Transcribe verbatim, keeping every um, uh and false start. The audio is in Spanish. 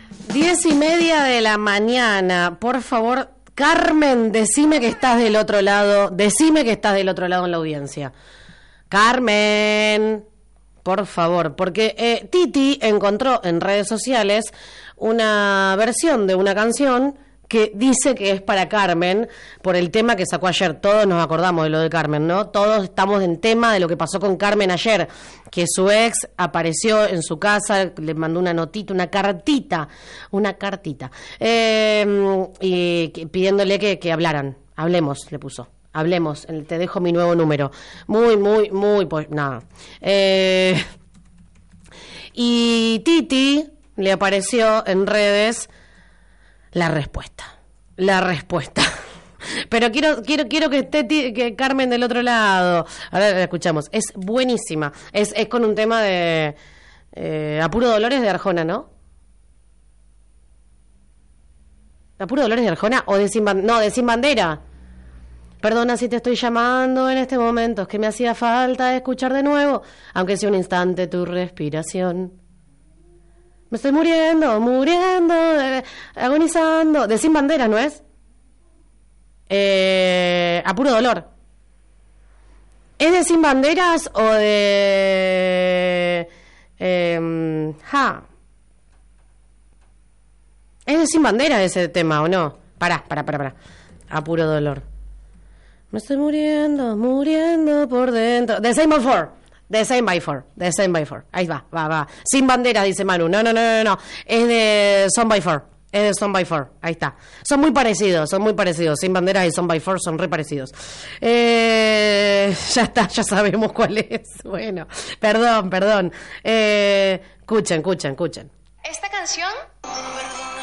Diez y media de la mañana. Por favor, Carmen, decime que estás del otro lado. Decime que estás del otro lado en la audiencia. Carmen, por favor, porque eh, Titi encontró en redes sociales una versión de una canción que dice que es para Carmen, por el tema que sacó ayer. Todos nos acordamos de lo de Carmen, ¿no? Todos estamos en tema de lo que pasó con Carmen ayer, que su ex apareció en su casa, le mandó una notita, una cartita, una cartita, eh, y que, pidiéndole que, que hablaran. Hablemos, le puso. Hablemos, te dejo mi nuevo número. Muy, muy, muy, pues nada. Eh, y Titi le apareció en redes la respuesta, la respuesta. Pero quiero quiero quiero que esté ti, que Carmen del otro lado. A ver, la escuchamos. Es buenísima. Es es con un tema de eh, Apuro Dolores de Arjona, ¿no? ¿Apuro Dolores de Arjona o de Sin Bandera? No, de Sin Bandera. Perdona si te estoy llamando en este momento, es que me hacía falta escuchar de nuevo, aunque sea un instante, tu respiración. Me estoy muriendo, muriendo, eh, agonizando. De Sin Bandera, ¿no es? Eh, a puro dolor. ¿Es de Sin Banderas o de... Eh, ja. ¿Es de Sin Banderas ese tema o no? Pará, pará, pará, pará. A puro dolor. Me estoy muriendo, muriendo por dentro. The Same by Four. The Same by Four. The Same by Four. Ahí va, va, va. Sin Bandera, dice Manu. No, no, no, no, no. Es de Son by Four. Es de Son by Four. Ahí está. Son muy parecidos, son muy parecidos. Sin Bandera y Son by Four son re parecidos. Eh, ya está, ya sabemos cuál es. Bueno, perdón, perdón. Eh, escuchen, escuchen, escuchen. Esta canción